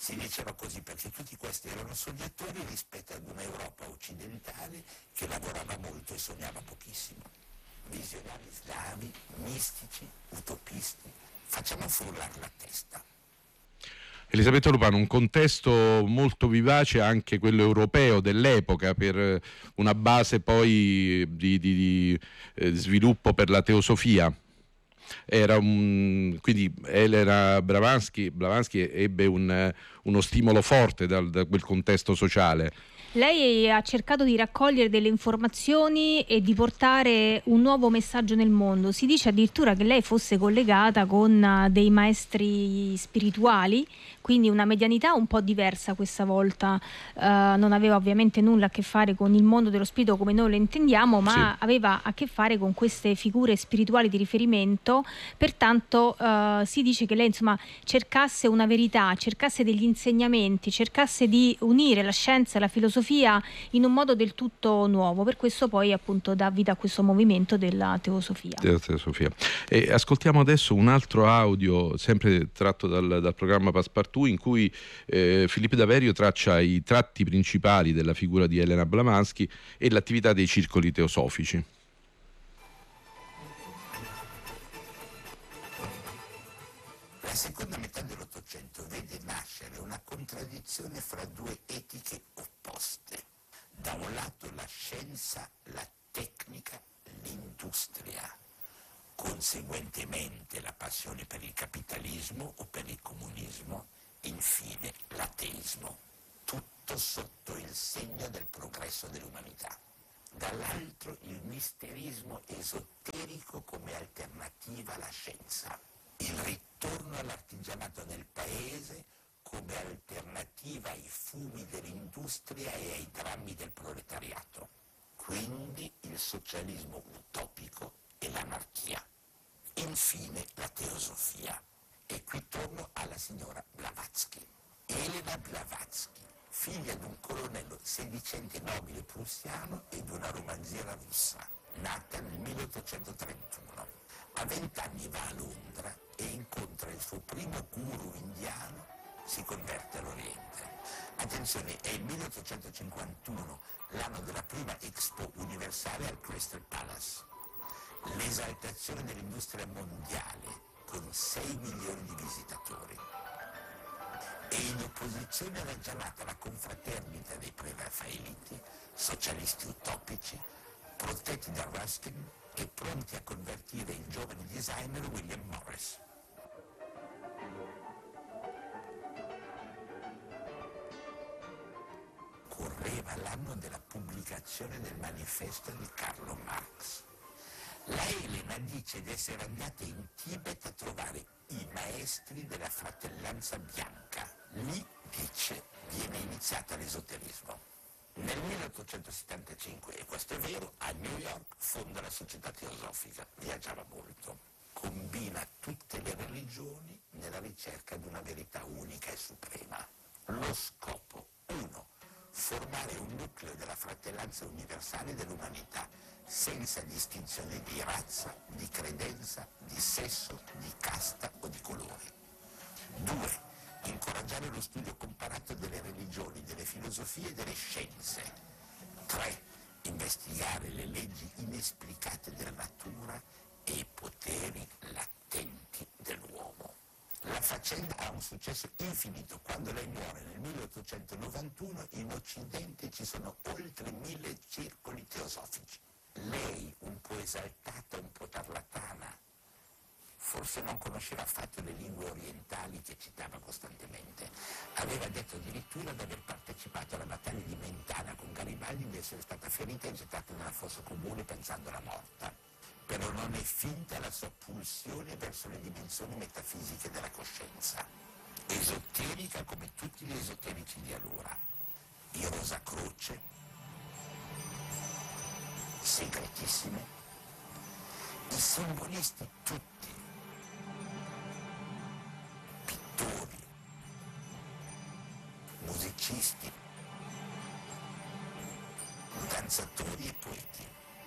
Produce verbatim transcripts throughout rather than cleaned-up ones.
Si diceva così perché tutti questi erano sognatori rispetto ad un'Europa occidentale che lavorava molto e sognava pochissimo. Visionari slavi, mistici, utopisti, facciamo frullare la testa. Elisabetta Lupano, un contesto molto vivace anche quello europeo dell'epoca per una base poi di, di, di eh, sviluppo per la teosofia. Era un, quindi Elena Blavatsky, Blavatsky ebbe un, uno stimolo forte dal, da quel contesto sociale. Lei ha cercato di raccogliere delle informazioni e di portare un nuovo messaggio nel mondo. Si dice addirittura che lei fosse collegata con dei maestri spirituali, quindi una medianità un po' diversa questa volta. Uh, non aveva ovviamente nulla a che fare con il mondo dello spirito come noi lo intendiamo, ma sì, aveva a che fare con queste figure spirituali di riferimento. Pertanto uh, si dice che lei insomma cercasse una verità, cercasse degli insegnamenti, cercasse di unire la scienza e la filosofia in un modo del tutto nuovo. Per questo poi appunto dà vita a questo movimento della teosofia. Della teosofia. E ascoltiamo adesso un altro audio sempre tratto dal, dal programma Passepartout, in cui eh, Filippo Daverio traccia i tratti principali della figura di Elena Blavatsky e l'attività dei circoli teosofici. La seconda metà dell'Ottocento vede nascere una contraddizione fra due etiche opposte. Da un lato la scienza, la tecnica, l'industria. Conseguentemente la passione per il capitalismo o per il comunismo, infine l'ateismo. Tutto sotto il segno del progresso dell'umanità. Dall'altro il misterismo esoterico come alternativa alla scienza. Il ritorno all'artigianato del paese come alternativa ai fumi dell'industria e ai drammi del proletariato. Quindi il socialismo utopico e l'anarchia. Infine la teosofia. E qui torno alla signora Blavatsky. Elena Blavatsky, figlia di un colonnello sedicente nobile prussiano e di una romanziera russa, nata nel milleottocentotrentuno. A vent'anni va a Londra e incontra il suo primo guru indiano, si converte all'Oriente. Attenzione, è il milleottocentocinquantuno, l'anno della prima Expo universale al Crystal Palace. L'esaltazione dell'industria mondiale con sei milioni di visitatori. E in opposizione alla già la confraternita dei preraffaeliti, socialisti utopici, protetti da Ruskin e pronti a convertire il giovane designer William Morris. Correva l'anno della pubblicazione del manifesto di Carlo Marx. La Elena dice di essere andata in Tibet a trovare i maestri della fratellanza bianca. Lì, dice, viene iniziata l'esoterismo. Nel milleottocentosettantacinque, e questo è vero, a New York fonda la Società Teosofica, viaggiava molto, combina tutte le religioni nella ricerca di una verità unica e suprema. Lo scopo, uno, formare un nucleo della fratellanza universale dell'umanità, senza distinzione di razza, di credenza, di sesso, di casta o di colore. Due, incoraggiare lo studio comparato delle religioni, delle filosofie e delle scienze. Tre, investigare le leggi inesplicate della natura e i poteri latenti dell'uomo. La faccenda ha un successo infinito. Quando lei muore nel milleottocentonovantuno, in Occidente ci sono oltre mille circoli teosofici. Lei, un po' esaltata, un po' tarlatana, forse non conosceva affatto le lingue orientali che citava costantemente. Aveva detto addirittura di aver partecipato alla battaglia di Mentana con Garibaldi, di essere stata ferita e gettata nella fossa comune pensandola morta. Però non è finta la sua pulsione verso le dimensioni metafisiche della coscienza. Esoterica come tutti gli esoterici di allora. I Rosacroce, segretissime, i simbolisti tutti, pittori, musicisti, danzatori e poeti,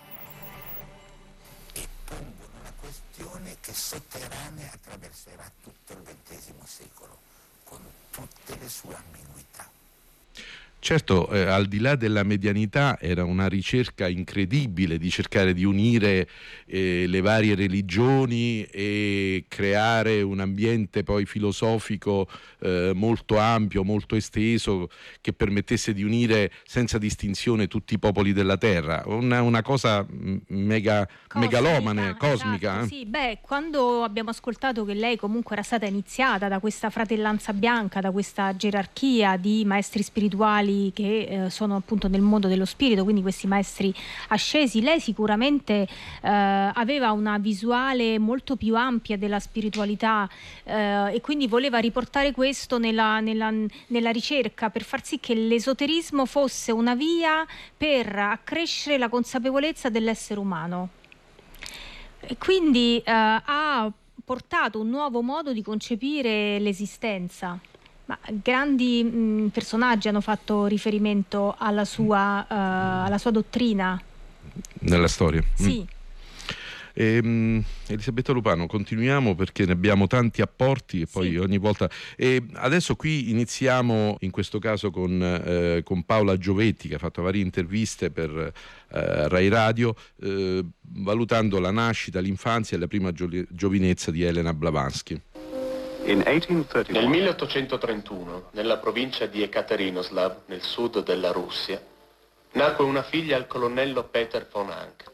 e pongono una questione che sotterranea attraverserà tutto il ventesimo secolo, con tutte le le sue ambiguità. Certo, eh, al di là della medianità era una ricerca incredibile di cercare di unire eh, le varie religioni e creare un ambiente poi filosofico eh, molto ampio, molto esteso, che permettesse di unire senza distinzione tutti i popoli della terra. Una, una cosa mega, cosmica, megalomane, cosmica. Esatto, eh? Sì, beh, quando abbiamo ascoltato che lei comunque era stata iniziata da questa fratellanza bianca, da questa gerarchia di maestri spirituali che eh, sono appunto nel mondo dello spirito, quindi questi maestri ascesi, lei sicuramente eh, aveva una visuale molto più ampia della spiritualità eh, e quindi voleva riportare questo nella, nella, nella ricerca per far sì che l'esoterismo fosse una via per accrescere la consapevolezza dell'essere umano. E quindi eh, ha portato un nuovo modo di concepire l'esistenza. Ma grandi mh, personaggi hanno fatto riferimento alla sua, uh, alla sua dottrina. Nella storia? Sì. Mm. E, Elisabetta Lupano, continuiamo perché ne abbiamo tanti apporti e poi sì. ogni volta. E adesso qui iniziamo in questo caso con, eh, con Paola Giovetti, che ha fatto varie interviste per eh, Rai Radio, eh, valutando la nascita, l'infanzia e la prima gio- giovinezza di Elena Blavatsky. Nel milleottocentotrentuno, nella provincia di Ekaterinoslav, nel sud della Russia, nacque una figlia al colonnello Peter von Hank.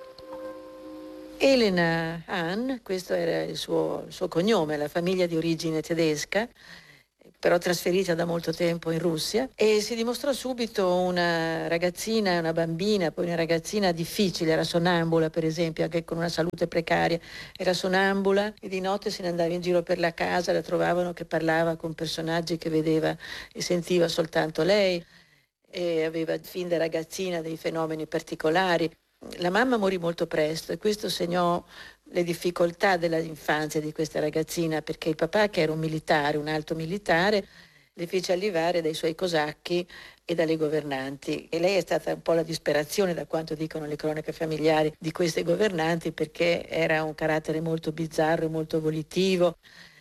Elena Hahn, questo era il suo, il suo cognome, la famiglia di origine tedesca, però trasferita da molto tempo in Russia, e si dimostrò subito una ragazzina, una bambina, poi una ragazzina difficile, era sonnambula per esempio, anche con una salute precaria, era sonnambula e di notte se ne andava in giro per la casa, la trovavano che parlava con personaggi che vedeva e sentiva soltanto lei, e aveva fin da ragazzina dei fenomeni particolari. La mamma morì molto presto e questo segnò le difficoltà dell'infanzia di questa ragazzina, perché il papà, che era un militare, un alto militare, le fece allevare dai suoi cosacchi e dalle governanti, e lei è stata un po' la disperazione, da quanto dicono le cronache familiari, di queste governanti, perché era un carattere molto bizzarro e molto volitivo,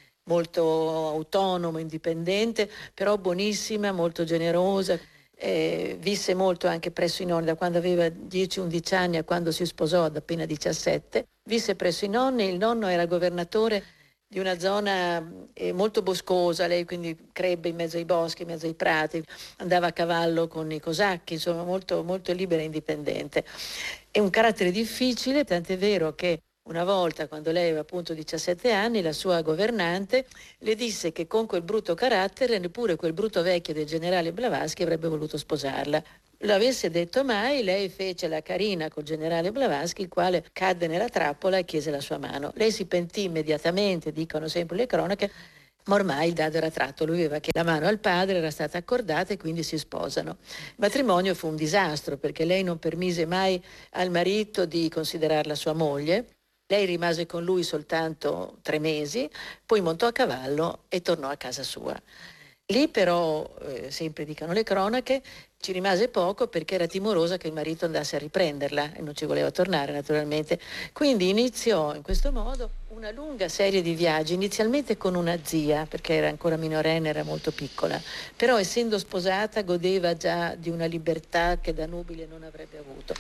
molto autonomo, indipendente, però buonissima, molto generosa. Eh, visse molto anche presso i nonni, da quando aveva dieci undici anni a quando si sposò ad appena diciassette, visse presso i nonni. Il nonno era governatore di una zona eh, molto boscosa, lei quindi crebbe in mezzo ai boschi, in mezzo ai prati, andava a cavallo con i cosacchi, insomma molto, molto libera e indipendente. È un carattere difficile, tant'è vero che una volta, quando lei aveva appunto diciassette anni, la sua governante le disse che con quel brutto carattere neppure quel brutto vecchio del generale Blavatsky avrebbe voluto sposarla. Lo avesse detto mai, lei fece la carina col generale Blavatsky, il quale cadde nella trappola e chiese la sua mano. Lei si pentì immediatamente, dicono sempre le cronache, ma ormai il dado era tratto, lui aveva chiesto la mano al padre, era stata accordata e quindi si sposano. Il matrimonio fu un disastro perché lei non permise mai al marito di considerarla sua moglie. Lei rimase con lui soltanto tre mesi, poi montò a cavallo e tornò a casa sua. Lì però, eh, sempre dicono le cronache, ci rimase poco perché era timorosa che il marito andasse a riprenderla e non ci voleva tornare naturalmente. Quindi iniziò in questo modo una lunga serie di viaggi, inizialmente con una zia, perché era ancora minorenne, era molto piccola, però essendo sposata godeva già di una libertà che da nubile non avrebbe avuto.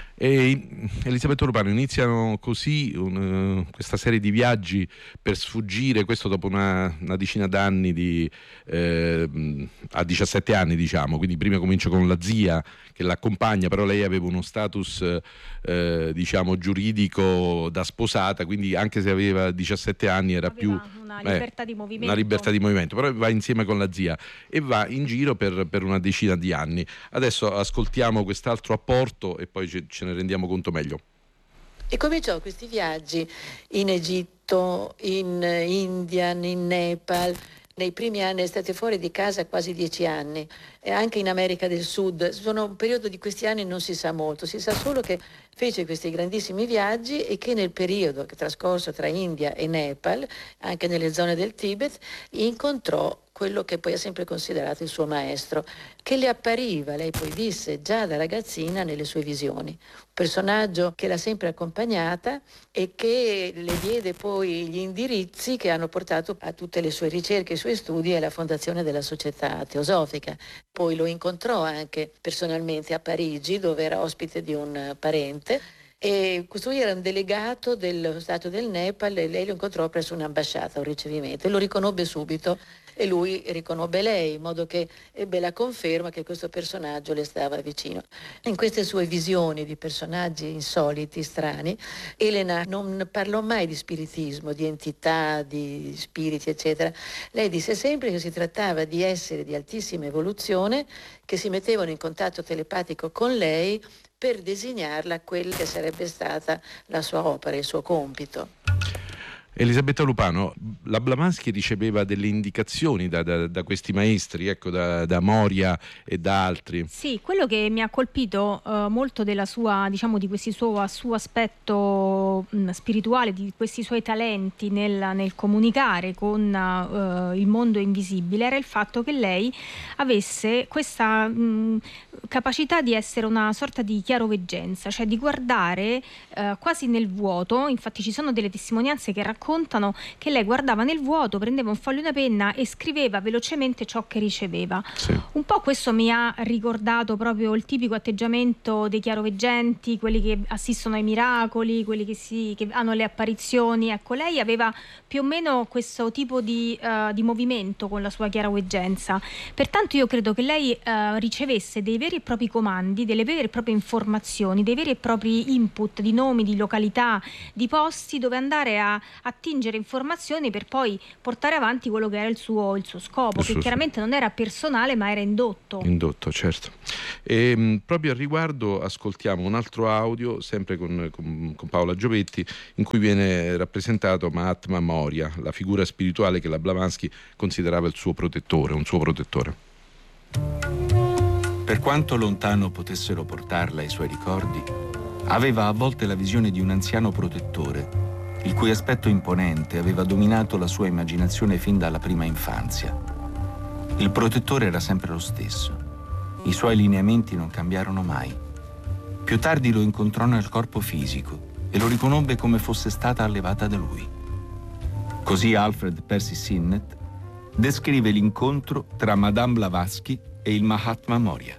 E Elisabetta Lupano, iniziano così un, questa serie di viaggi per sfuggire, questo dopo una, una decina d'anni, di, eh, a diciassette anni diciamo, quindi prima comincia con la zia che l'accompagna, però lei aveva uno status eh, diciamo giuridico da sposata, quindi anche se aveva diciassette anni era aveva più una libertà, eh, di movimento. una libertà di movimento, però va insieme con la zia e va in giro per, per una decina di anni. Adesso ascoltiamo quest'altro apporto e poi ce, ce ne rendiamo conto meglio. E cominciò questi viaggi in Egitto, in India, in Nepal. Nei primi anni è stata fuori di casa quasi dieci anni, e anche in America del Sud. Sono un periodo di questi anni non si sa molto, si sa solo che fece questi grandissimi viaggi e che nel periodo che trascorso tra India e Nepal, anche nelle zone del Tibet, incontrò quello che poi ha sempre considerato il suo maestro, che le appariva, lei poi disse, già da ragazzina nelle sue visioni. Un personaggio che l'ha sempre accompagnata e che le diede poi gli indirizzi che hanno portato a tutte le sue ricerche, i suoi studi e alla fondazione della Società Teosofica. Poi lo incontrò anche personalmente a Parigi, dove era ospite di un parente, e costui era un delegato dello Stato del Nepal e lei lo incontrò presso un'ambasciata, un ricevimento, e lo riconobbe subito e lui riconobbe lei, in modo che ebbe la conferma che questo personaggio le stava vicino. In queste sue visioni di personaggi insoliti, strani, Elena non parlò mai di spiritismo, di entità, di spiriti, eccetera. Lei disse sempre che si trattava di esseri di altissima evoluzione che si mettevano in contatto telepatico con lei per designarla quella che sarebbe stata la sua opera, il suo compito. Elisabetta Lupano, la Blavatsky riceveva delle indicazioni da, da, da questi maestri, ecco, da, da Moria e da altri. Sì, quello che mi ha colpito uh, molto della sua, diciamo, di questo suo, suo aspetto mh, spirituale, di questi suoi talenti nel, nel comunicare con uh, il mondo invisibile, era il fatto che lei avesse questa mh, capacità di essere una sorta di chiaroveggenza, cioè di guardare uh, quasi nel vuoto. Infatti ci sono delle testimonianze che raccontano raccontano che lei guardava nel vuoto, prendeva un foglio e una penna e scriveva velocemente ciò che riceveva. Sì. Un po' questo mi ha ricordato proprio il tipico atteggiamento dei chiaroveggenti, quelli che assistono ai miracoli, quelli che, si, che hanno le apparizioni. Ecco, lei aveva più o meno questo tipo di, uh, di movimento con la sua chiaroveggenza. Pertanto io credo che lei uh, ricevesse dei veri e propri comandi, delle vere e proprie informazioni, dei veri e propri input di nomi, di località, di posti dove andare a attingere informazioni per poi portare avanti quello che era il suo, il suo scopo, il che suo chiaramente non era personale ma era indotto. Indotto, certo. E, mh, proprio al riguardo ascoltiamo un altro audio, sempre con, con, con Paola Giovetti, in cui viene rappresentato Mahatma Moria, la figura spirituale che la Blavatsky considerava il suo protettore, un suo protettore. Per quanto lontano potessero portarla i suoi ricordi, aveva a volte la visione di un anziano protettore il cui aspetto imponente aveva dominato la sua immaginazione fin dalla prima infanzia. Il protettore era sempre lo stesso. I suoi lineamenti non cambiarono mai. Più tardi lo incontrò nel corpo fisico e lo riconobbe come fosse stata allevata da lui. Così Alfred Percy Sinnett descrive l'incontro tra Madame Blavatsky e il Mahatma Moria.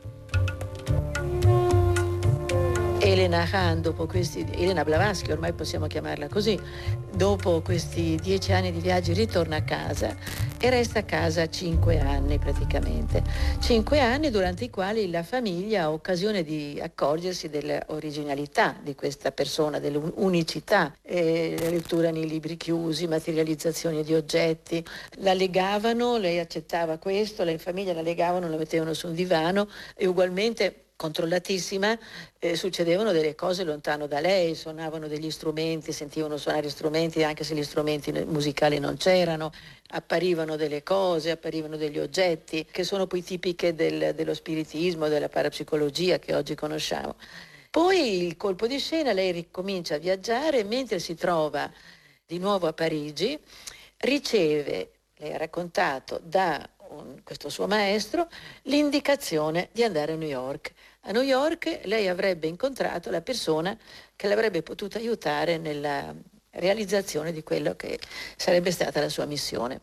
Elena Khan, dopo questi, Elena Blavatsky, ormai possiamo chiamarla così, dopo questi dieci anni di viaggi ritorna a casa e resta a casa cinque anni praticamente. Cinque anni durante i quali la famiglia ha occasione di accorgersi dell'originalità di questa persona, dell'unicità, eh, la lettura nei libri chiusi, materializzazioni di oggetti. La legavano, lei accettava questo, la in famiglia la legavano, la mettevano su un divano e ugualmente controllatissima, eh, succedevano delle cose lontano da lei, suonavano degli strumenti, sentivano suonare strumenti anche se gli strumenti musicali non c'erano, apparivano delle cose, apparivano degli oggetti che sono poi tipiche del, dello spiritismo, della parapsicologia che oggi conosciamo. Poi il colpo di scena, lei ricomincia a viaggiare e mentre si trova di nuovo a Parigi riceve, lei ha raccontato, da questo suo maestro l'indicazione di andare a New York. A New York lei avrebbe incontrato la persona che l'avrebbe potuta aiutare nella realizzazione di quello che sarebbe stata la sua missione.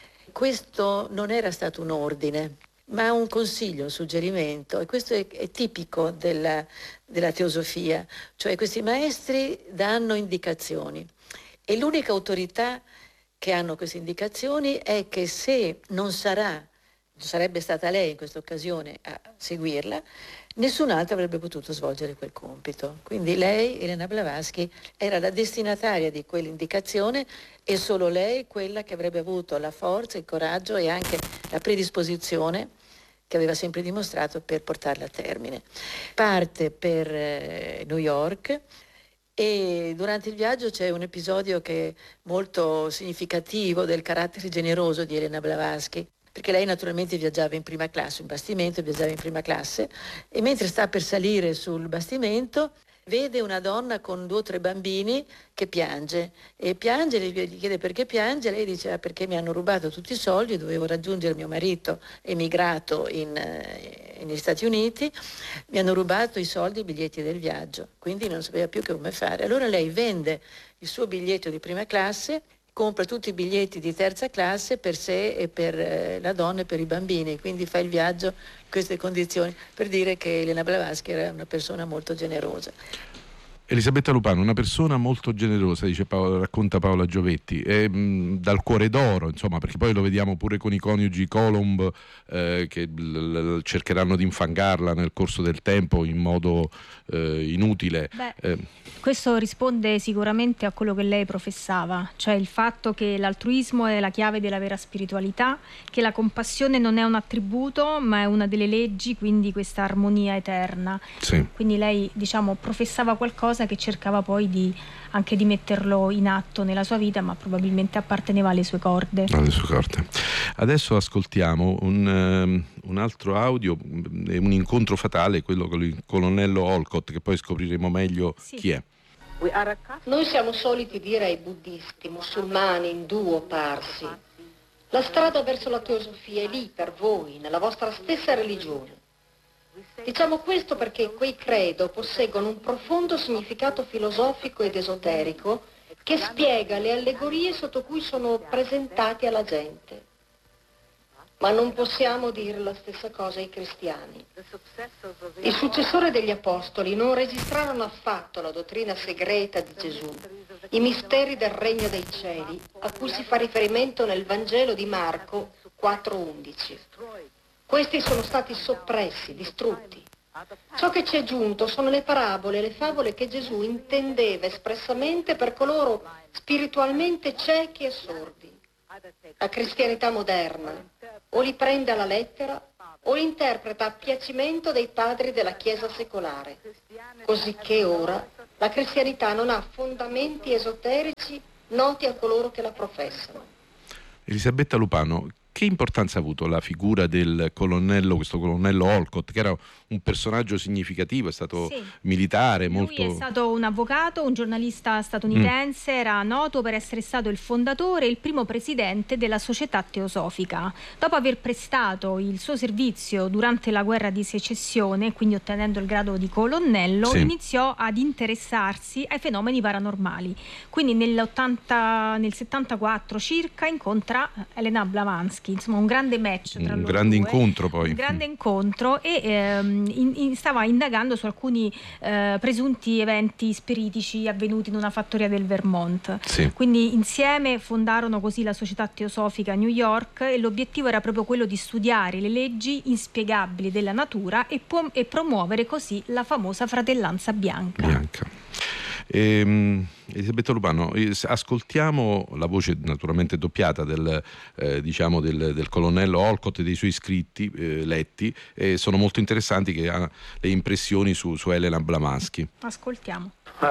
Questo non era stato un ordine, ma un consiglio, un suggerimento, e questo è, è tipico della, della teosofia, cioè questi maestri danno indicazioni e l'unica autorità che hanno queste indicazioni è che se non sarà, sarebbe stata lei in questa occasione a seguirla, nessun altro avrebbe potuto svolgere quel compito. Quindi lei, Elena Blavatsky, era la destinataria di quell'indicazione e solo lei quella che avrebbe avuto la forza, il coraggio e anche la predisposizione che aveva sempre dimostrato per portarla a termine. Parte per eh, New York. E durante il viaggio c'è un episodio che è molto significativo del carattere generoso di Elena Blavatsky, perché lei naturalmente viaggiava in prima classe, un bastimento, viaggiava in prima classe, e mentre sta per salire sul bastimento vede una donna con due o tre bambini che piange e piange, gli chiede perché piange, lei dice ah, perché mi hanno rubato tutti i soldi, dovevo raggiungere mio marito emigrato in, negli Stati Uniti, mi hanno rubato i soldi e i biglietti del viaggio, quindi non sapeva più che come fare. Allora lei vende il suo biglietto di prima classe, compra tutti i biglietti di terza classe per sé e per eh, la donna e per i bambini, quindi fa il viaggio in queste condizioni, per dire che Elena Blavatsky era una persona molto generosa. Elisabetta Lupano, una persona molto generosa, dice Paola, racconta Paola Giovetti, e, mh, dal cuore d'oro, insomma, perché poi lo vediamo pure con i coniugi Colomb eh, che l- l- cercheranno di infangarla nel corso del tempo in modo eh, inutile. Beh, eh. Questo risponde sicuramente a quello che lei professava, cioè il fatto che l'altruismo è la chiave della vera spiritualità, che la compassione non è un attributo ma è una delle leggi, quindi questa armonia eterna. Sì. Quindi lei, diciamo, professava qualcosa che cercava poi di, anche di metterlo in atto nella sua vita, ma probabilmente apparteneva alle sue corde. Alle sue corde. Adesso ascoltiamo un, um, un altro audio, un incontro fatale, quello con il colonnello Olcott, che poi scopriremo meglio sì. chi è. Noi siamo soliti dire ai buddisti, musulmani, indù o parsi, la strada verso la teosofia è lì per voi, nella vostra stessa religione. Diciamo questo perché quei credo posseggono un profondo significato filosofico ed esoterico che spiega le allegorie sotto cui sono presentati alla gente. Ma non possiamo dire la stessa cosa ai cristiani. I successori degli apostoli non registrarono affatto la dottrina segreta di Gesù, i misteri del regno dei cieli, a cui si fa riferimento nel Vangelo di Marco quattro undici. Questi sono stati soppressi, distrutti. Ciò che ci è giunto sono le parabole e le favole che Gesù intendeva espressamente per coloro spiritualmente ciechi e sordi. La cristianità moderna o li prende alla lettera o li interpreta a piacimento dei padri della Chiesa secolare, cosicché ora la cristianità non ha fondamenti esoterici noti a coloro che la professano. Elisabetta Lupano, che importanza ha avuto la figura del colonnello, questo colonnello Olcott, che era un personaggio significativo, è stato sì. militare, Lui molto... è stato un avvocato, un giornalista statunitense, mm. era noto per essere stato il fondatore e il primo presidente della Società Teosofica. Dopo aver prestato il suo servizio durante la guerra di secessione, quindi ottenendo il grado di colonnello, sì. iniziò ad interessarsi ai fenomeni paranormali. Quindi nell'ottanta, nel settantaquattro circa incontra Elena Blavatsky, insomma un grande match tra un loro grande due, incontro poi un grande mm. incontro e ehm, in, in, stava indagando su alcuni eh, presunti eventi spiritici avvenuti in una fattoria del Vermont. Sì. Quindi insieme fondarono così la Società Teosofica a New York e l'obiettivo era proprio quello di studiare le leggi inspiegabili della natura e, pu- e promuovere così la famosa fratellanza bianca. bianca. Ehm, Elisabetta Lupano, ascoltiamo la voce naturalmente doppiata del, eh, diciamo del, del colonnello Olcott e dei suoi scritti eh, letti, e sono molto interessanti, che ha le impressioni su, su Elena Blavatsky. Ascoltiamo.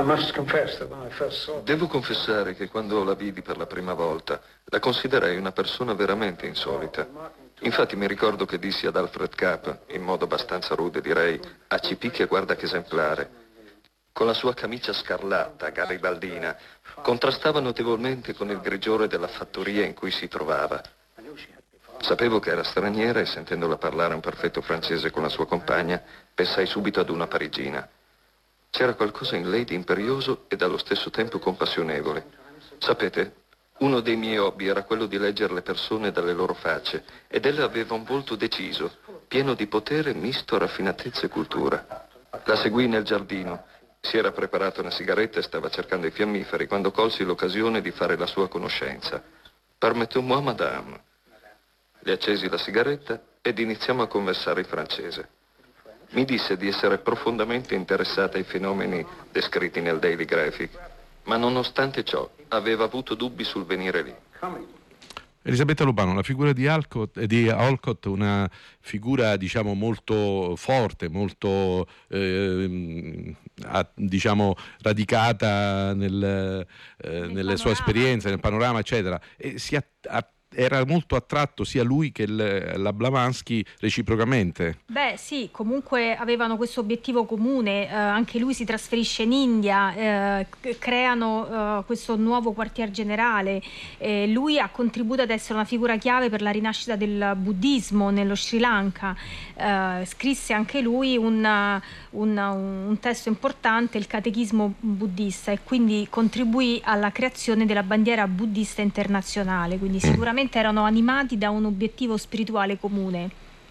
Devo confessare che quando la vidi per la prima volta la considerai una persona veramente insolita. Infatti mi ricordo che dissi ad Alfred Kapp, in modo abbastanza rude direi, a ci picchia guarda che esemplare. Con la sua camicia scarlatta, garibaldina, contrastava notevolmente con il grigiore della fattoria in cui si trovava. Sapevo che era straniera e sentendola parlare un perfetto francese con la sua compagna, pensai subito ad una parigina. C'era qualcosa in lei di imperioso e dallo stesso tempo compassionevole. Sapete, uno dei miei hobby era quello di leggere le persone dalle loro facce, ed ella aveva un volto deciso, pieno di potere misto a raffinatezza e cultura. La seguii nel giardino. Si era preparata una sigaretta e stava cercando i fiammiferi quando colsi l'occasione di fare la sua conoscenza. Permettez-moi, madame. Le accesi la sigaretta ed iniziamo a conversare in francese. Mi disse di essere profondamente interessata ai fenomeni descritti nel Daily Graphic, ma nonostante ciò aveva avuto dubbi sul venire lì. Elisabetta Lupano, la figura di, Alcott, di Olcott, una figura diciamo molto forte, molto eh, a, diciamo radicata nel, eh, nelle sue esperienze, nel panorama, eccetera, e si a, a, era molto attratto sia lui che il, la Blavatsky reciprocamente. Beh sì, comunque avevano questo obiettivo comune, eh, anche lui si trasferisce in India, eh, creano eh, questo nuovo quartier generale, eh, lui ha contribuito ad essere una figura chiave per la rinascita del buddismo nello Sri Lanka, eh, scrisse anche lui un, un, un testo importante, il Catechismo buddista, e quindi contribuì alla creazione della bandiera buddista internazionale, quindi sicuramente erano animati da un obiettivo spirituale comune.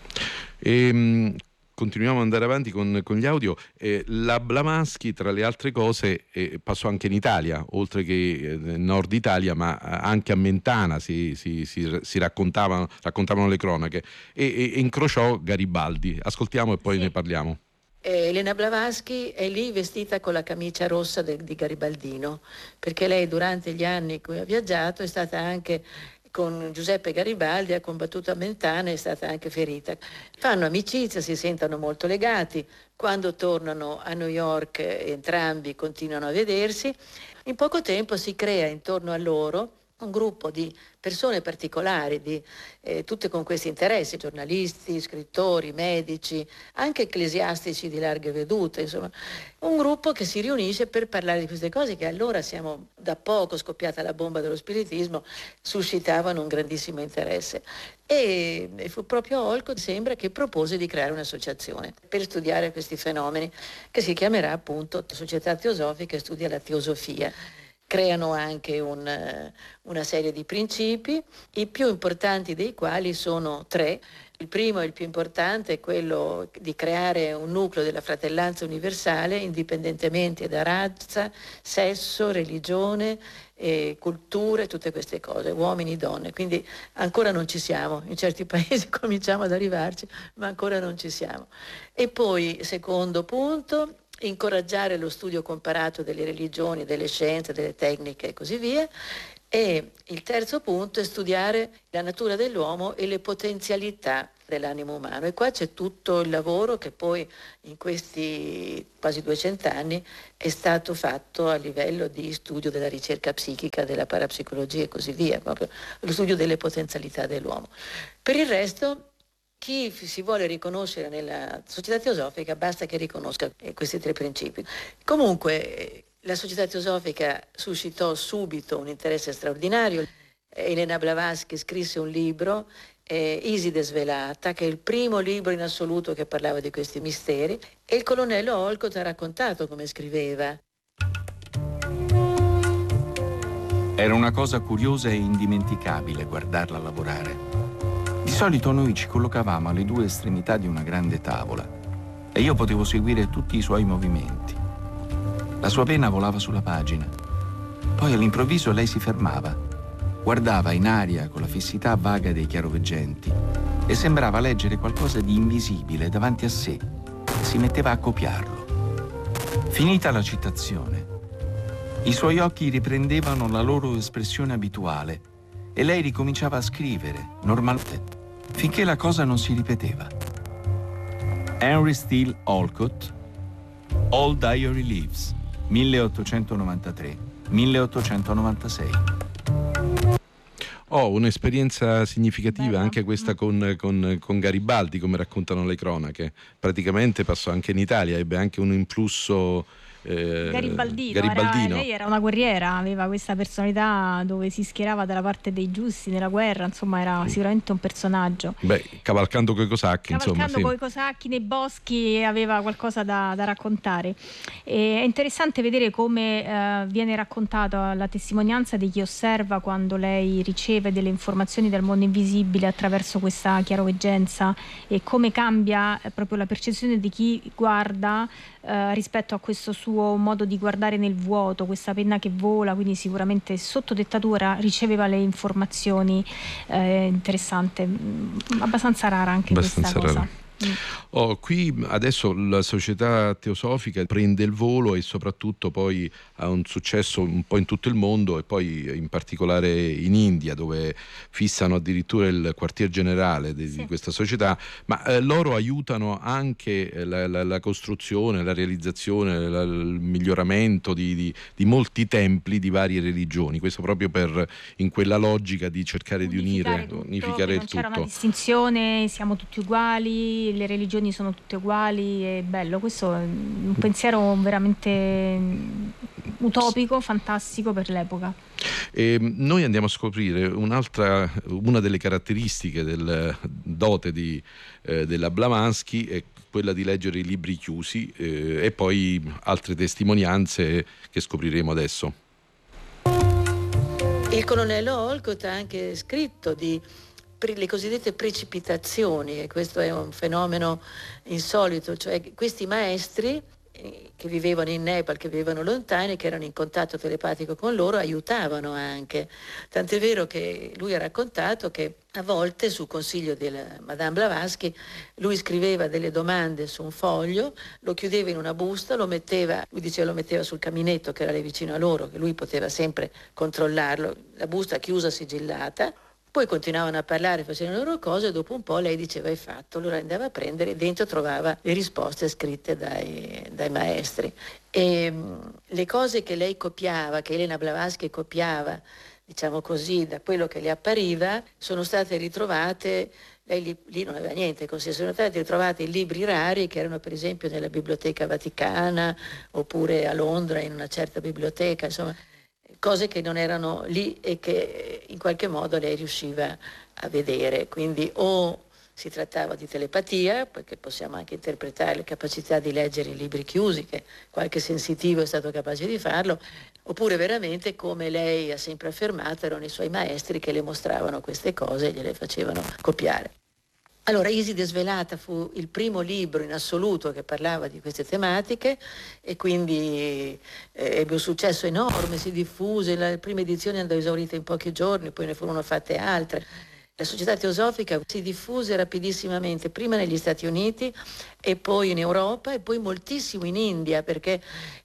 E, continuiamo ad andare avanti con, con gli audio. Eh, la Blavatsky, tra le altre cose, eh, passò anche in Italia, oltre che eh, nel nord Italia, ma anche a Mentana si, si, si, si raccontavano, raccontavano le cronache, e, e, e incrociò Garibaldi. Ascoltiamo e poi sì. ne parliamo. Elena Blavatsky è lì vestita con la camicia rossa de, di Garibaldino, perché lei durante gli anni in cui ha viaggiato è stata anche con Giuseppe Garibaldi, ha combattuto a Mentana, è stata anche ferita. Fanno amicizia, si sentono molto legati, quando tornano a New York entrambi continuano a vedersi. In poco tempo si crea intorno a loro un gruppo di persone particolari, di, eh, tutte con questi interessi, giornalisti, scrittori, medici, anche ecclesiastici di larghe vedute, insomma, un gruppo che si riunisce per parlare di queste cose che allora siamo da poco scoppiata la bomba dello spiritismo, suscitavano un grandissimo interesse. E, e fu proprio Olcott, sembra, che propose di creare un'associazione per studiare questi fenomeni, che si chiamerà appunto Società Teosofica e Studia la Teosofia. Creano anche un, una serie di principi, i più importanti dei quali sono tre. Il primo e il più importante è quello di creare un nucleo della fratellanza universale, indipendentemente da razza, sesso, religione, eh, culture, tutte queste cose, uomini, donne. Quindi ancora non ci siamo, in certi paesi cominciamo ad arrivarci, ma ancora non ci siamo. E poi, secondo punto, incoraggiare lo studio comparato delle religioni, delle scienze, delle tecniche e così via. E il terzo punto è studiare la natura dell'uomo e le potenzialità dell'animo umano. E qua c'è tutto il lavoro che poi in questi quasi duecento anni è stato fatto a livello di studio della ricerca psichica, della parapsicologia e così via, proprio lo studio delle potenzialità dell'uomo. Per il resto, chi si vuole riconoscere nella società teosofica basta che riconosca questi tre principi. Comunque la società teosofica suscitò subito un interesse straordinario. Elena Blavatsky scrisse un libro, eh, Iside Svelata, che è il primo libro in assoluto che parlava di questi misteri, e il colonnello Olcott ha raccontato come scriveva. Era una cosa curiosa e indimenticabile guardarla lavorare. Di solito noi ci collocavamo alle due estremità di una grande tavola e io potevo seguire tutti i suoi movimenti. La sua penna volava sulla pagina. Poi all'improvviso lei si fermava, guardava in aria con la fissità vaga dei chiaroveggenti e sembrava leggere qualcosa di invisibile davanti a sé. Si metteva a copiarlo. Finita la citazione, i suoi occhi riprendevano la loro espressione abituale e lei ricominciava a scrivere, normalmente, finché la cosa non si ripeteva. Henry Steele Olcott, All Diary Leaves, milleottocentonovantatré milleottocentonovantasei. Oh, un'esperienza significativa. Bella. Anche questa con, con, con Garibaldi, come raccontano le cronache. Praticamente passò anche in Italia, ebbe anche un influsso Eh, Garibaldino, Garibaldino. Era, lei era una guerriera, aveva questa personalità dove si schierava dalla parte dei giusti nella guerra, insomma era sicuramente un personaggio. Beh, cavalcando coi cosacchi, cavalcando insomma, coi sì. cosacchi nei boschi, aveva qualcosa da, da raccontare. E è interessante vedere come eh, viene raccontata la testimonianza di chi osserva quando lei riceve delle informazioni dal mondo invisibile attraverso questa chiaroveggenza, e come cambia eh, proprio la percezione di chi guarda eh, rispetto a questo suo modo di guardare nel vuoto, questa penna che vola, quindi sicuramente sotto dettatura riceveva le informazioni. Eh, interessante, abbastanza rara anche abbastanza questa rara. cosa. Oh, qui adesso la società teosofica prende il volo e soprattutto poi ha un successo un po' in tutto il mondo e poi in particolare in India, dove fissano addirittura il quartier generale di, sì. di questa società, ma eh, loro aiutano anche la, la, la costruzione, la realizzazione, la, il miglioramento di, di, di molti templi di varie religioni, questo proprio per in quella logica di cercare unificare di unire, tutto, unificare il non tutto. C'era una distinzione, siamo tutti uguali, le religioni sono tutte uguali, è bello, questo è un pensiero veramente utopico, fantastico per l'epoca. E noi andiamo a scoprire un'altra, una delle caratteristiche del dote di, eh, della Blavatsky è quella di leggere i libri chiusi eh, e poi altre testimonianze che scopriremo adesso. Il colonnello Olcott ha anche scritto di le cosiddette precipitazioni, e questo è un fenomeno insolito, cioè questi maestri che vivevano in Nepal, che vivevano lontani, che erano in contatto telepatico con loro, aiutavano anche. Tant'è vero che lui ha raccontato che a volte, su consiglio della Madame Blavatsky, lui scriveva delle domande su un foglio, lo chiudeva in una busta, lo metteva, lui diceva lo metteva sul caminetto che era lì vicino a loro, che lui poteva sempre controllarlo, la busta chiusa, sigillata. Poi continuavano a parlare, facevano le loro cose, e dopo un po' lei diceva hai fatto, allora andava a prendere e dentro trovava le risposte scritte dai, dai maestri. E mh, le cose che lei copiava, che Elena Blavatsky copiava, diciamo così, da quello che le appariva, sono state ritrovate, lei lì, lì non aveva niente, sono state ritrovate in libri rari che erano per esempio nella Biblioteca Vaticana oppure a Londra in una certa biblioteca, insomma cose che non erano lì e che in qualche modo lei riusciva a vedere. Quindi o si trattava di telepatia, perché possiamo anche interpretare le capacità di leggere i libri chiusi, che qualche sensitivo è stato capace di farlo, oppure veramente, come lei ha sempre affermato, erano i suoi maestri che le mostravano queste cose e gliele facevano copiare. Allora, Iside Svelata fu il primo libro in assoluto che parlava di queste tematiche e quindi eh, ebbe un successo enorme, si diffuse, la prima edizione andò esaurita in pochi giorni, poi ne furono fatte altre. La società teosofica si diffuse rapidissimamente, prima negli Stati Uniti e poi in Europa e poi moltissimo in India, perché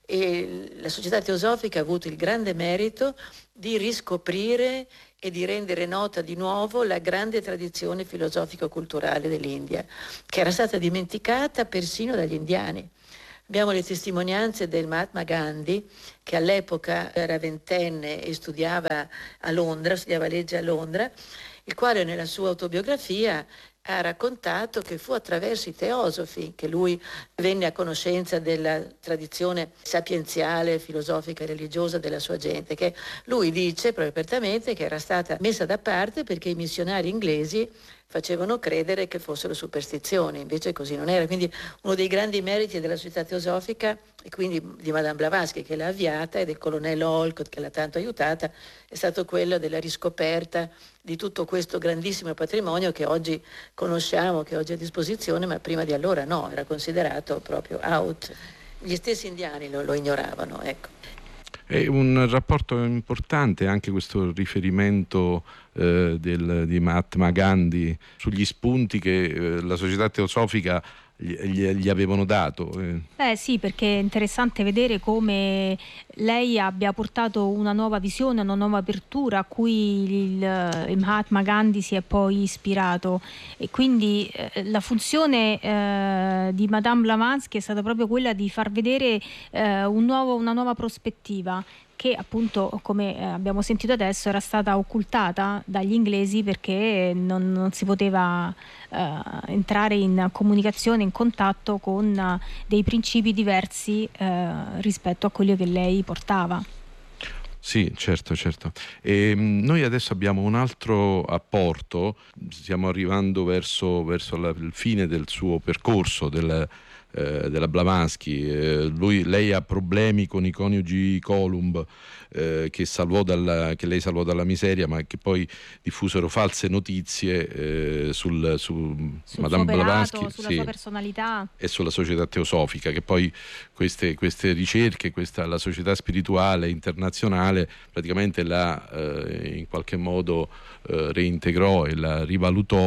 eh, la società teosofica ha avuto il grande merito di riscoprire e di rendere nota di nuovo la grande tradizione filosofico-culturale dell'India, che era stata dimenticata persino dagli indiani. Abbiamo le testimonianze del Mahatma Gandhi, che all'epoca era ventenne e studiava a Londra, studiava legge a Londra, il quale nella sua autobiografia ha raccontato che fu attraverso i teosofi che lui venne a conoscenza della tradizione sapienziale, filosofica e religiosa della sua gente, che lui dice proprio apertamente che era stata messa da parte perché i missionari inglesi facevano credere che fossero superstizioni, invece così non era. Quindi uno dei grandi meriti della società teosofica, e quindi di Madame Blavatsky che l'ha avviata e del colonnello Olcott che l'ha tanto aiutata, è stato quello della riscoperta di tutto questo grandissimo patrimonio che oggi conosciamo, che oggi è a disposizione, ma prima di allora no, era considerato proprio out. Gli stessi indiani lo, lo ignoravano, ecco. È un rapporto importante anche questo riferimento eh, del, di Mahatma Gandhi sugli spunti che eh, la società teosofica gli, gli, gli avevano dato. Eh. Beh sì, perché è interessante vedere come lei abbia portato una nuova visione, una nuova apertura a cui il, il Mahatma Gandhi si è poi ispirato, e quindi eh, la funzione eh, di Madame Blavatsky è stata proprio quella di far vedere eh, un nuovo, una nuova prospettiva che appunto, come abbiamo sentito adesso, era stata occultata dagli inglesi perché non, non si poteva eh, entrare in comunicazione, in contatto con uh, dei principi diversi eh, rispetto a quelli che lei portava. Sì, certo, certo. E noi adesso abbiamo un altro apporto, stiamo arrivando verso, verso la, il fine del suo percorso, del, eh, della Blavatsky. Eh, lui, lei ha problemi con i coniugi Columb, eh, che, salvò dalla, che lei salvò dalla miseria, ma che poi diffusero false notizie eh, sul, su sul Madame suo operato, Blavatsky, sulla sì, sua personalità e sulla società teosofica, che poi queste, queste ricerche, questa, la società spirituale internazionale praticamente la eh, in qualche modo eh, reintegrò e la rivalutò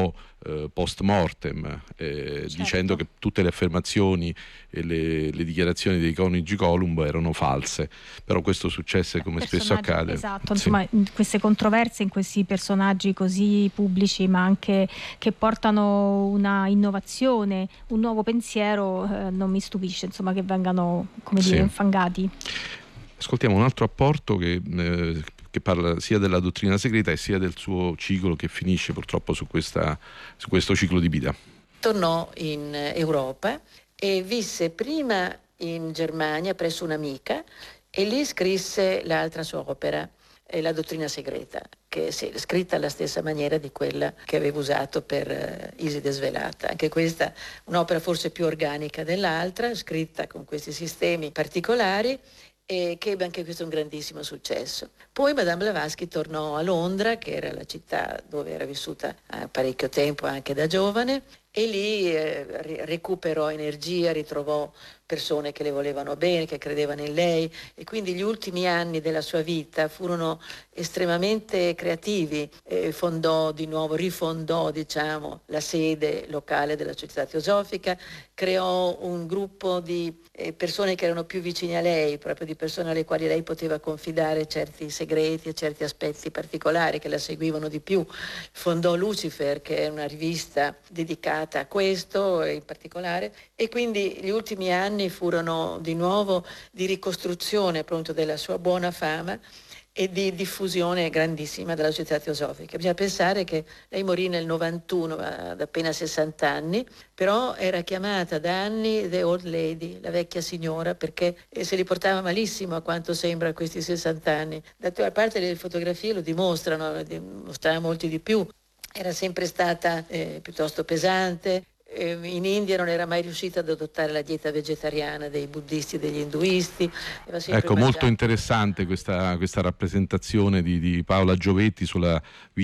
eh, post mortem, eh, certo. dicendo che tutte le affermazioni e le, le dichiarazioni dei coniugi Columbo erano false, però questo successe come spesso accade. Esatto, sì. insomma, in queste controversie, in questi personaggi così pubblici, ma anche che portano una innovazione, un nuovo pensiero, eh, non mi stupisce insomma che vengano, come dire, Sì. infangati. Ascoltiamo un altro apporto che, eh, che parla sia della dottrina segreta e sia del suo ciclo, che finisce purtroppo su, questa, su questo ciclo di vita. Tornò in Europa e visse prima in Germania presso un'amica e lì scrisse l'altra sua opera, La dottrina segreta, che è scritta alla stessa maniera di quella che aveva usato per Iside Svelata. Anche questa un'opera forse più organica dell'altra, scritta con questi sistemi particolari, e che ebbe anche questo un grandissimo successo. Poi Madame Blavatsky tornò a Londra, che era la città dove era vissuta parecchio tempo anche da giovane, e lì eh, recuperò energia, ritrovò persone che le volevano bene, che credevano in lei, e quindi gli ultimi anni della sua vita furono estremamente creativi. Eh, fondò di nuovo, rifondò diciamo la sede locale della Società Teosofica, creò un gruppo di eh, persone che erano più vicine a lei, proprio di persone alle quali lei poteva confidare certi segreti e certi aspetti particolari, che la seguivano di più. Fondò Lucifer, che è una rivista dedicata a questo in particolare, e quindi gli ultimi anni furono di nuovo di ricostruzione appunto della sua buona fama e di diffusione grandissima della Società Teosofica. Bisogna pensare che lei morì nel novantuno, ad appena sessanta anni, però era chiamata da anni The Old Lady, la vecchia signora, perché se li portava malissimo, a quanto sembra, a questi sessanta anni. D'altra parte le fotografie lo dimostrano, dimostrava molti di più. Era sempre stata eh, piuttosto pesante. Eh, in India non era mai riuscita ad adottare la dieta vegetariana dei buddisti e degli induisti. Ecco, mangiato. Molto interessante questa, questa rappresentazione di, di Paola Giovetti sulla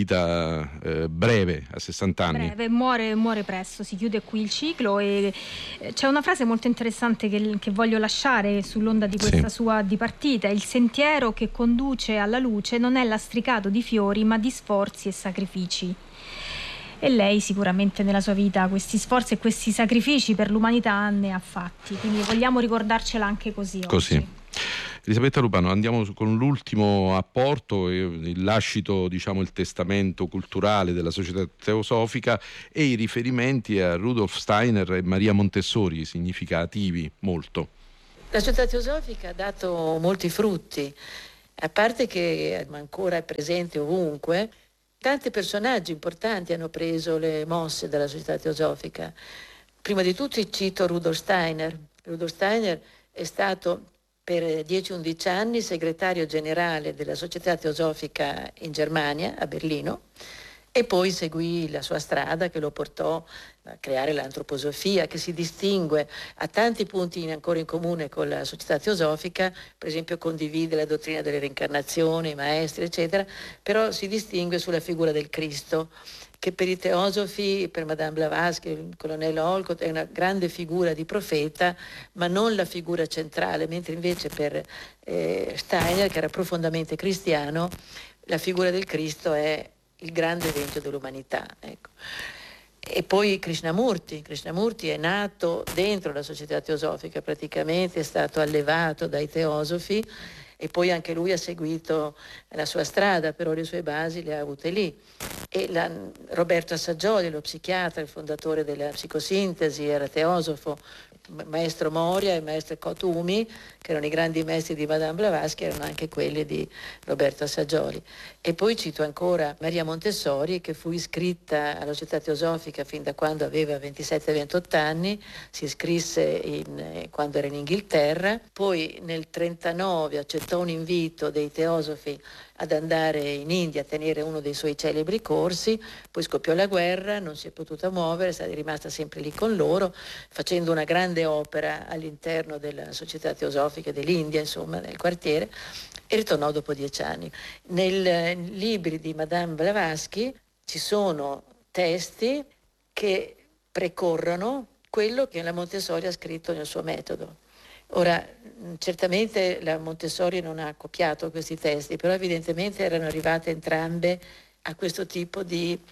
vita eh, breve, a sessanta anni. Breve, muore, muore presto, si chiude qui il ciclo, e c'è una frase molto interessante che, che voglio lasciare sull'onda di questa sì. sua dipartita: il sentiero che conduce alla luce non è lastricato di fiori, ma di sforzi e sacrifici. E lei sicuramente nella sua vita questi sforzi e questi sacrifici per l'umanità ne ha fatti, quindi vogliamo ricordarcela anche così, così. oggi. Elisabetta Lupano, andiamo con l'ultimo apporto, il lascito, diciamo, il testamento culturale della Società Teosofica e i riferimenti a Rudolf Steiner e Maria Montessori, significativi molto. La Società Teosofica ha dato molti frutti, a parte che ancora è presente ovunque. Tanti personaggi importanti hanno preso le mosse dalla Società Teosofica. Prima di tutti cito Rudolf Steiner. Rudolf Steiner è stato per dieci undici anni segretario generale della Società Teosofica in Germania, a Berlino, e poi seguì la sua strada che lo portò a creare l'antroposofia, che si distingue a tanti punti ancora in comune con la Società Teosofica. Per esempio condivide la dottrina delle reincarnazioni, i maestri eccetera, però si distingue sulla figura del Cristo, che per i teosofi, per Madame Blavatsky, il colonnello Olcott, è una grande figura di profeta, ma non la figura centrale, mentre invece per eh, Steiner, che era profondamente cristiano, la figura del Cristo è il grande evento dell'umanità. Ecco. E poi Krishnamurti. Krishnamurti è nato dentro la Società Teosofica, praticamente è stato allevato dai teosofi, e poi anche lui ha seguito la sua strada, però le sue basi le ha avute lì. E la, Roberto Assaggioli, lo psichiatra, il fondatore della psicosintesi, era teosofo. Maestro Moria e maestro Cotumi, che erano i grandi maestri di Madame Blavatsky, erano anche quelli di Roberto Assaggioli. E poi cito ancora Maria Montessori, che fu iscritta alla Società Teosofica fin da quando aveva ventisette ventotto anni, si iscrisse in, quando era in Inghilterra, poi nel trentanove accettò un invito dei teosofi ad andare in India a tenere uno dei suoi celebri corsi, poi scoppiò la guerra, non si è potuta muovere, è rimasta sempre lì con loro, facendo una grande opera all'interno della Società Teosofica dell'India, insomma, nel quartiere, e ritornò dopo dieci anni. Nei libri di Madame Blavatsky ci sono testi che precorrono quello che la Montessori ha scritto nel suo metodo. Ora, certamente la Montessori non ha copiato questi testi, però evidentemente erano arrivate entrambe a questo tipo di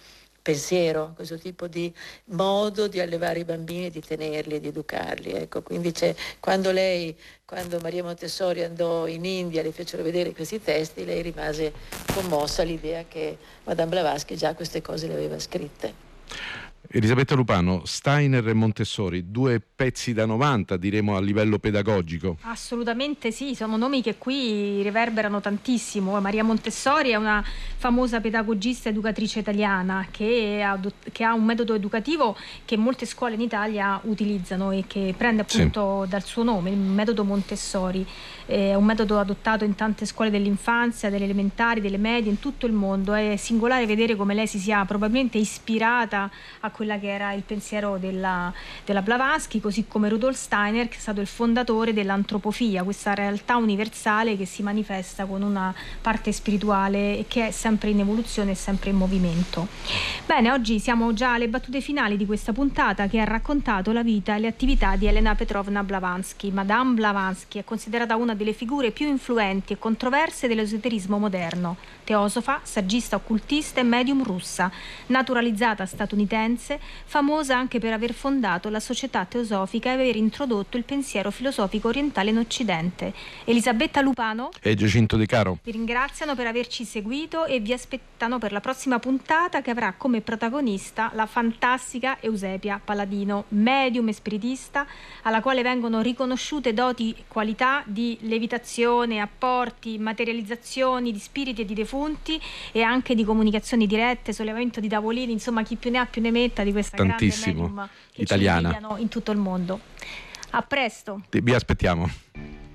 pensiero, questo tipo di modo di allevare i bambini, di tenerli e di educarli. Ecco, quindi c'è, quando lei, quando Maria Montessori andò in India, le fecero vedere questi testi, lei rimase commossa all'idea che Madame Blavatsky già queste cose le aveva scritte. Elisabetta Lupano, Steiner e Montessori, due pezzi da novanta, diremo, a livello pedagogico. Assolutamente sì, sono nomi che qui riverberano tantissimo. Maria Montessori è una famosa pedagogista educatrice italiana che ha, che ha un metodo educativo che molte scuole in Italia utilizzano e che prende appunto sì. dal suo nome, il metodo Montessori. È un metodo adottato in tante scuole dell'infanzia, delle elementari, delle medie, in tutto il mondo. È singolare vedere come lei si sia probabilmente ispirata a quella che era il pensiero della, della Blavatsky, così come Rudolf Steiner, che è stato il fondatore dell'antropofia, questa realtà universale che si manifesta con una parte spirituale e che è sempre in evoluzione e sempre in movimento. Bene, oggi siamo già alle battute finali di questa puntata che ha raccontato la vita e le attività di Elena Petrovna Blavatsky. Madame Blavatsky è considerata una delle figure più influenti e controverse dell'esoterismo moderno, teosofa, saggista occultista e medium russa, naturalizzata statunitense, famosa anche per aver fondato la Società Teosofica e aver introdotto il pensiero filosofico orientale in Occidente. Elisabetta Lupano e Giacinto De Caro vi ringraziano per averci seguito e vi aspettano per la prossima puntata, che avrà come protagonista la fantastica Eusebia Paladino, medium e spiritista, alla quale vengono riconosciute doti e qualità di levitazione, apporti, materializzazioni di spiriti e di defunti e anche di comunicazioni dirette, sollevamento di tavolini, insomma chi più ne ha più ne metta di questa tantissimo grande medium che italiana ci invidiano in tutto il mondo. A presto. Vi aspettiamo.